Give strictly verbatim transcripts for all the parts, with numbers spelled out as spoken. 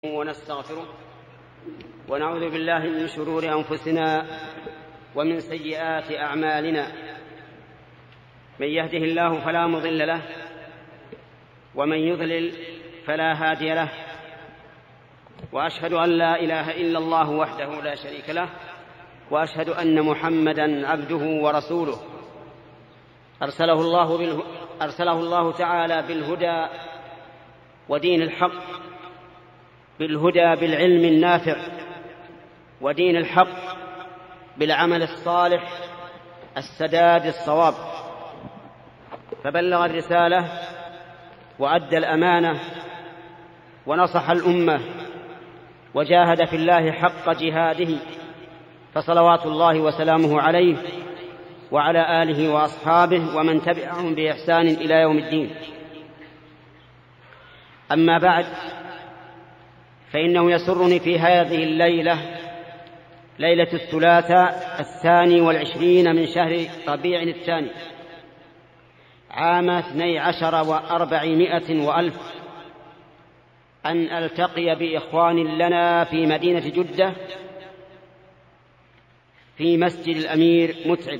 ونستغفره ونعوذ بالله من شرور أنفسنا ومن سيئات أعمالنا. من يهده الله فلا مضل له ومن يضلل فلا هادي له، وأشهد أن لا إله إلا الله وحده لا شريك له، وأشهد أن محمدا عبده ورسوله أرسله الله, باله... أرسله الله تعالى بالهدى ودين الحق، بالهدى بالعلم النافع، ودين الحق بالعمل الصالح السداد الصواب. فبلغ الرسالة وأدى الأمانة ونصح الأمة وجاهد في الله حق جهاده، فصلوات الله وسلامه عليه وعلى آله وأصحابه ومن تبعهم بإحسان إلى يوم الدين. أما بعد، فإنه يسرني في هذه الليلة، ليلة الثلاثاء الثاني والعشرين من شهر ربيع الثاني عام اثني عشر وأربعمائة وألف، أن ألتقي بإخوان لنا في مدينة جدة في مسجد الأمير متعب،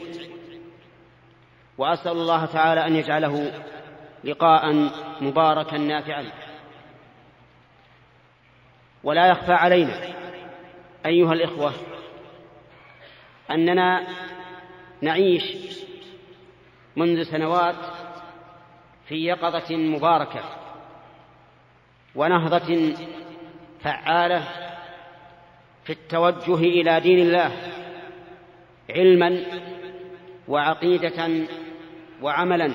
وأسأل الله تعالى أن يجعله لقاء مباركا نافعا. ولا يخفى علينا أيها الإخوة أننا نعيش منذ سنوات في يقظة مباركة ونهضة فعالة في التوجه إلى دين الله علما وعقيدة وعملا،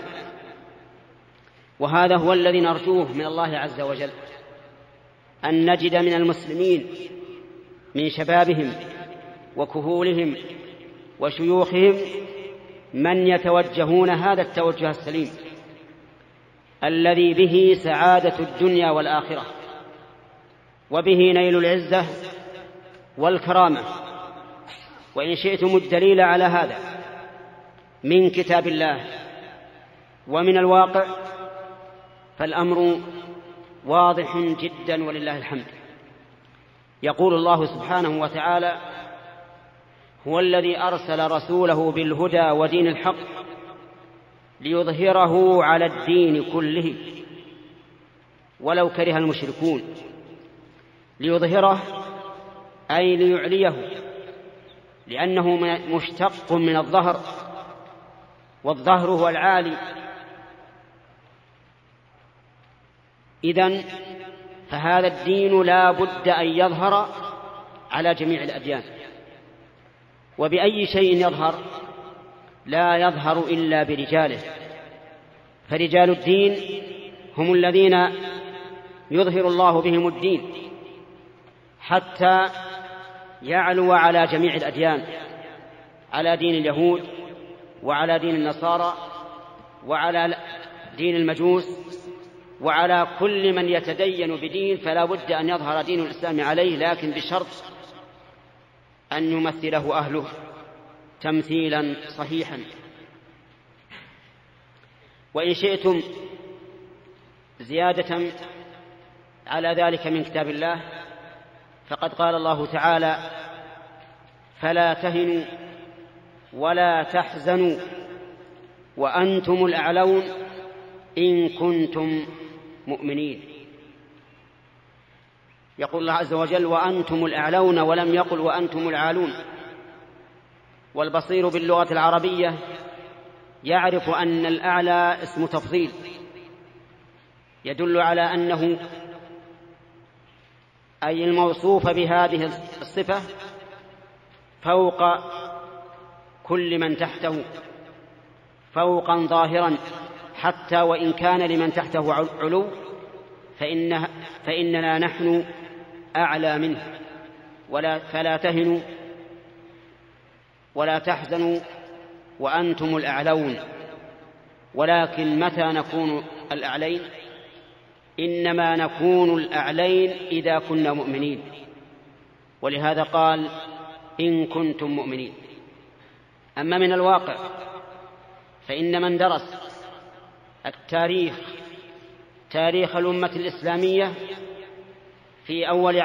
وهذا هو الذي نرجوه من الله عز وجل، أن نجد من المسلمين من شبابهم وكهولهم وشيوخهم من يتوجهون هذا التوجه السليم الذي به سعادة الدنيا والآخرة، وبه نيل العزة والكرامة. وإن شئتم الدليل على هذا من كتاب الله ومن الواقع فالأمر واضح جدا ولله الحمد. يقول الله سبحانه وتعالى: هو الذي أرسل رسوله بالهدى ودين الحق ليظهره على الدين كله ولو كره المشركون. ليظهره أي ليعليه، لأنه مشتق من الظهر، والظهر هو العالي. إذن فهذا الدين لا بد أن يظهر على جميع الأديان. وبأي شيء يظهر؟ لا يظهر إلا برجاله، فرجال الدين هم الذين يظهر الله بهم الدين حتى يعلو على جميع الأديان، على دين اليهود وعلى دين النصارى وعلى دين المجوس وعلى كل من يتدين بدين، فلا بد أن يظهر دين الإسلام عليه، لكن بشرط أن يمثله أهله تمثيلا صحيحا. وإن شئتم زيادة على ذلك من كتاب الله فقد قال الله تعالى: فلا تهنوا ولا تحزنوا وأنتم الأعلون إن كنتم مؤمنين. يقول الله عز وجل: وأنتم الأعلون، ولم يقل وأنتم العالون. والبصير باللغة العربية يعرف أن الأعلى اسم تفضيل يدل على أنه أي الموصوف بهذه الصفة فوق كل من تحته فوقا ظاهرا، حتى وإن كان لمن تحته علو فإن فإننا نحن أعلى منه. ولا فلا تهنوا ولا تحزنوا وأنتم الأعلون. ولكن متى نكون الأعلين؟ إنما نكون الأعلين إذا كنا مؤمنين، ولهذا قال: إن كنتم مؤمنين. أما من الواقع فإن من درس التاريخ تاريخ الأمة الإسلامية في أول